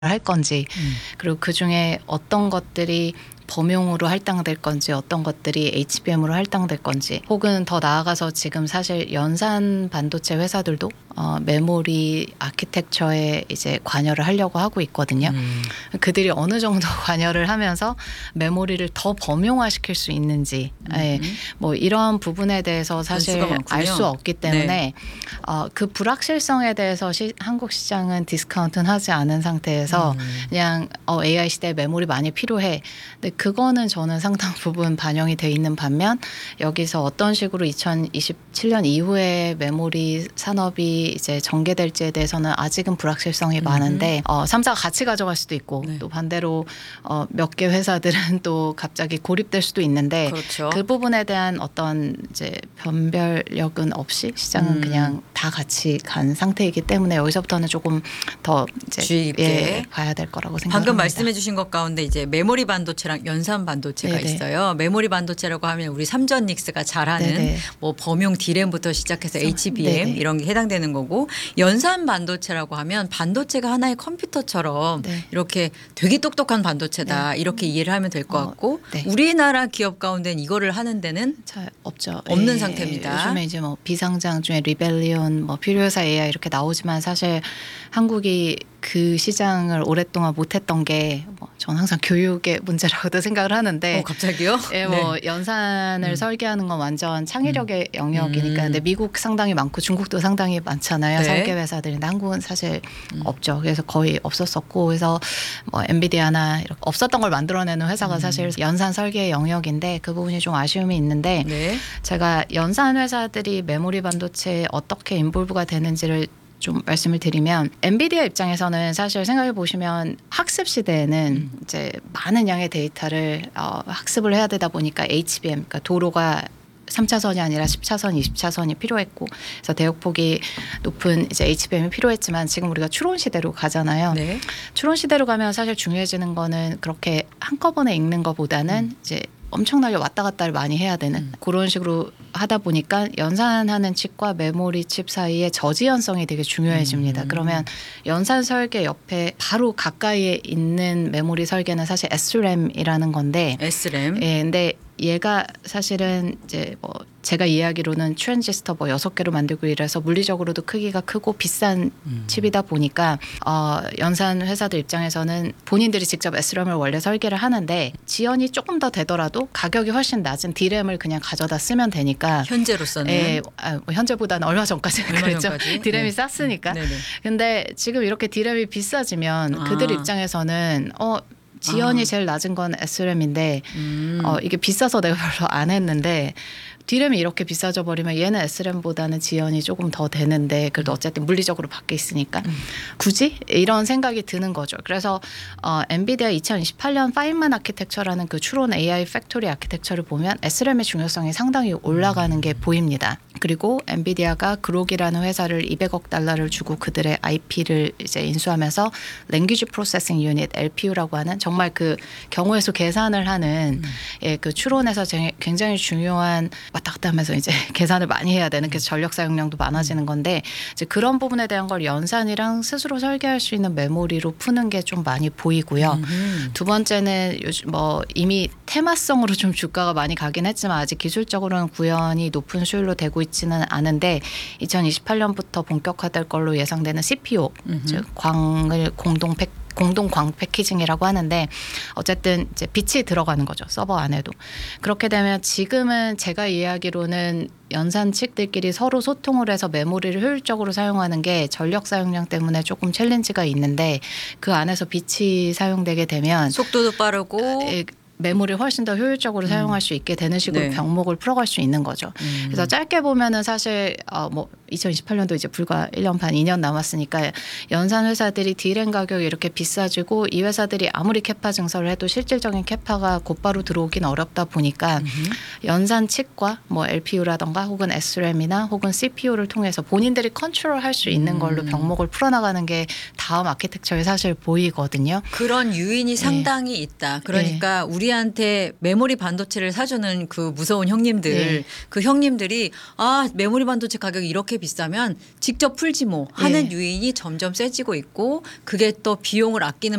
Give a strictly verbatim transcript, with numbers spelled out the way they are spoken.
할 건지 음. 그리고 그중에 어떤 것들이 범용으로 할당될 건지 어떤 것들이 에이치비엠으로 할당될 건지 혹은 더 나아가서 지금 사실 연산 반도체 회사들도 어, 메모리 아키텍처에 이제 관여를 하려고 하고 있거든요. 음. 그들이 어느 정도 관여를 하면서 메모리를 더 범용화시킬 수 있는지 예, 뭐 이런 부분에 대해서 사실 알 수 없기 때문에 네. 어, 그 불확실성에 대해서 시, 한국 시장은 디스카운트는 하지 않은 상태에서 음. 그냥 어, 에이아이 시대에 메모리 많이 필요해. 근데 그거는 저는 상당 부분 반영이 돼 있는 반면 여기서 어떤 식으로 이천이십칠 년 이후에 메모리 산업이 이제 전개될지에 대해서는 아직은 불확실성이 음흠. 많은데 어, 삼사가 같이 가져갈 수도 있고 네. 또 반대로 어, 몇 개 회사들은 또 갑자기 고립될 수도 있는데 그렇죠. 그 부분에 대한 어떤 이제 변별력은 없이 시장은 음. 그냥 다 같이 간 상태이기 때문에 여기서부터는 조금 더 이제 주의 깊게 예, 봐야 될 거라고 생각합니다. 방금 말씀해 주신 것 가운데 이제 메모리 반도체랑 연산 반도체가 네네. 있어요. 메모리 반도체라고 하면 우리 삼전닉스가 잘하는 네네. 뭐 범용 디램부터 시작해서 그렇죠. 에이치비엠 네네. 이런 게 해당되는 거고 연산 반도체라고 하면 반도체가 하나의 컴퓨터처럼 네. 이렇게 되게 똑똑한 반도체다 이렇게 이해를 하면 될 것 어, 같고 네. 우리나라 기업 가운데는 이거를 하는 데는 잘 없죠. 없는 예, 상태입니다. 요즘에 이제 뭐 비상장 중에 리벨리온, 뭐 필요회사 에이아이 이렇게 나오지만 사실 한국이 그 시장을 오랫동안 못했던 게 뭐 전 항상 교육의 문제라고도 생각을 하는데. 어, 갑자기요? 예, 뭐 네. 연산을 음. 설계하는 건 완전 창의력의 영역이니까. 음. 근데 미국 상당히 많고 중국도 상당히 많잖아요. 네. 설계 회사들이. 근데 한국은 사실 음. 없죠. 그래서 거의 없었었고 그래서 뭐 엔비디아나 이렇게 없었던 걸 만들어내는 회사가 음. 사실 연산 설계의 영역인데 그 부분이 좀 아쉬움이 있는데 네. 제가 연산 회사들이 메모리 반도체에 어떻게 인볼브가 되는지를 좀 말씀을 드리면 엔비디아 입장에서는 사실 생각해 보시면 학습 시대에는 음. 이제 많은 양의 데이터를 어, 학습을 해야 되다 보니까 에이치비엠 그러니까 도로가 삼 차선이 아니라 십 차선, 이십 차선이 필요했고 그래서 대역폭이 높은 이제 에이치비엠이 필요했지만 지금 우리가 추론 시대로 가잖아요. 네. 추론 시대로 가면 사실 중요해지는 거는 그렇게 한꺼번에 읽는 것보다는 음. 이제 엄청나게 왔다 갔다를 많이 해야 되는 음. 그런 식으로 하다 보니까 연산하는 칩과 메모리 칩 사이의 저지연성이 되게 중요해집니다. 음. 그러면 연산 설계 옆에 바로 가까이에 있는 메모리 설계는 사실 에스램이라는 건데 에스램. 예, 근데 얘가 사실은 이제 뭐 제가 이해하기로는 트랜지스터 뭐 여섯 개로 만들고 이래서 물리적으로도 크기가 크고 비싼 음. 칩이다 보니까 어, 연산 회사들 입장에서는 본인들이 직접 에스램을 원래 설계를 하는데 지연이 조금 더 되더라도 가격이 훨씬 낮은 디램을 그냥 가져다 쓰면 되니까 현재로서는 예, 아, 뭐 현재보다는 얼마 전까지는 얼마 그랬죠. 전까지? 디램이 네. 쌌으니까. 네네. 근데 지금 이렇게 디램이 비싸지면 아. 그들 입장에서는 어 지연이 아. 제일 낮은 건 에스램인데 음. 어, 이게 비싸서 내가 별로 안 했는데 디램이 이렇게 비싸져 버리면 얘는 에스램보다는 지연이 조금 더 되는데 그래도 어쨌든 물리적으로 밖에 있으니까 음. 굳이 이런 생각이 드는 거죠. 그래서 어, 엔비디아 이천이십팔 년 파인만 아키텍처라는 그 추론 에이아이 팩토리 아키텍처를 보면 에스램의 중요성이 상당히 올라가는 게 보입니다. 그리고 엔비디아가 그록이라는 회사를 이백억 달러를 주고 그들의 아이피를 이제 인수하면서 랭귀지 프로세싱 유닛 엘피유라고 하는 정말 그 경우의 수 계산을 하는 음. 예, 그 추론에서 굉장히 중요한 왔다 갔다 하면서 이제 계산을 많이 해야 되는 그래서 전력 사용량도 많아지는 건데 이제 그런 부분에 대한 걸 연산이랑 스스로 설계할 수 있는 메모리로 푸는 게 좀 많이 보이고요. 음흠. 두 번째는 요즘 뭐 이미 테마성으로 좀 주가가 많이 가긴 했지만 아직 기술적으로는 구현이 높은 수율로 되고 있지는 않은데 이천이십팔 년부터 본격화될 걸로 예상되는 씨피유 음흠. 즉 광을 공동 팩 공동 광 패키징이라고 하는데 어쨌든 이제 빛이 들어가는 거죠. 서버 안에도. 그렇게 되면 지금은 제가 이해하기로는 연산 칩들끼리 서로 소통을 해서 메모리를 효율적으로 사용하는 게 전력 사용량 때문에 조금 챌린지가 있는데 그 안에서 빛이 사용되게 되면 속도도 빠르고 예, 메모리를 훨씬 더 효율적으로 음. 사용할 수 있게 되는 식으로 네. 병목을 풀어갈 수 있는 거죠. 음. 그래서 짧게 보면은 사실 어 뭐 이천이십팔 년도 이제 불과 일 년 반, 이 년 남았으니까 연산 회사들이 디램 가격이 이렇게 비싸지고 이 회사들이 아무리 캐파 증설을 해도 실질적인 캐파가 곧바로 들어오긴 어렵다 보니까 음흠. 연산 칩과 뭐 엘피유라던가 혹은 에스램이나 혹은 씨피유를 통해서 본인들이 컨트롤할 수 있는 걸로 음. 병목을 풀어나가는 게 다음 아키텍처에 사실 보이거든요. 그런 유인이 상당히 있다. 그러니까 우리한테 메모리 반도체를 사주는 그 무서운 형님들, 네. 그 형님들이 아 메모리 반도체 가격이 이렇게 비싸면 직접 풀지 뭐 하는 예. 유인이 점점 세지고 있고 그게 또 비용을 아끼는